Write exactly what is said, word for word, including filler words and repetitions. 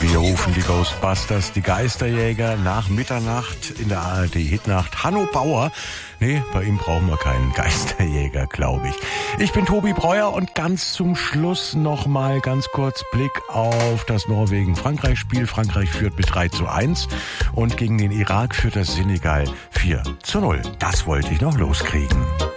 Wir rufen die Ghostbusters, die Geisterjäger nach Mitternacht in der A R D-Hitnacht. Hanno Bauer. Nee, bei ihm brauchen wir keinen Geisterjäger, glaube ich. Ich bin Tobi Breuer und ganz zum Schluss noch mal ganz kurz Blick auf das Norwegen-Frankreich-Spiel. Frankreich führt mit drei zu eins und gegen den Irak führt das Senegal vier zu null. Das wollte ich noch loskriegen.